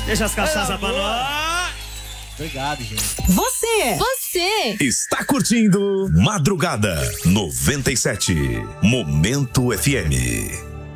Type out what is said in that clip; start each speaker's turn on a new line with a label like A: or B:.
A: Deixa as cachaças pra nós.
B: Obrigado, gente.
C: Você
D: Está curtindo Madrugada 97, Momento FM.